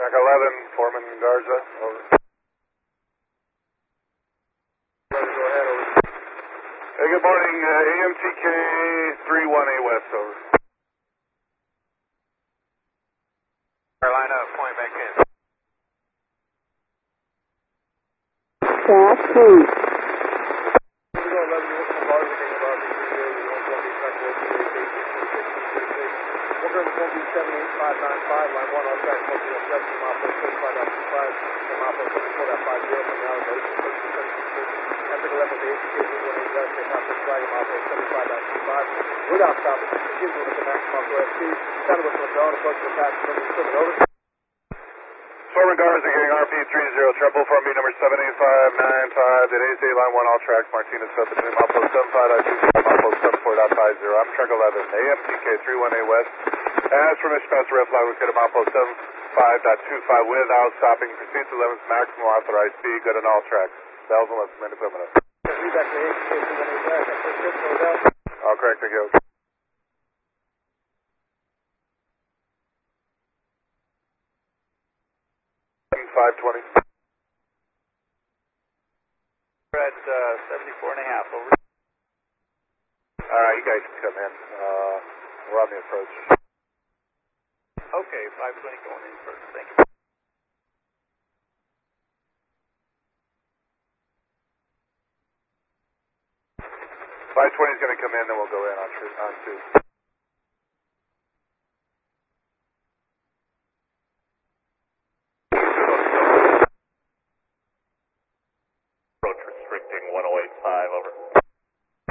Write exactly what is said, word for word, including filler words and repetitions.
Track eleven, Foreman Garza, over. Go ahead, over. Hey, good morning, uh, A M T K three one A West, over. Carolina, point back in. Track two. seven eight five nine five, line one, all track fourteen oh seven, from Alpha seventy-five point two five, from Alpha seventy-four point five zero, from the elevation, thirteen seventy-six, Epic eleven, the A T K three one eight West, take off this flag, from Alpha seventy-five point two five, without stopping, continue with the maximum for S P, sound with the drone, approach the pass, equipment, over. Foreman Garza getting R P three zero, triple for me, number seven eight five nine five, today's eight, line one, all tracks, Martinez, up between Alpha seven five point two five, Alpha seven four point five zero, I'm track eleven, A M T K three one A West. As permission, Master Red Flag, we've got a Alpha seven five point two five without stopping, proceeds to limits, maximum authorized speed, good on all tracks. Bells and listen, equipment up. Feedback to A T K three one eight West, that's first shift, over there. All correct, thank you. five twenty. We're at uh, seventy-four and a half, over. Alright, you guys can come in. Uh, we're on the approach. Okay, five twenty going in first, thank you. five twenty is going to come in, then we'll go in on, on two.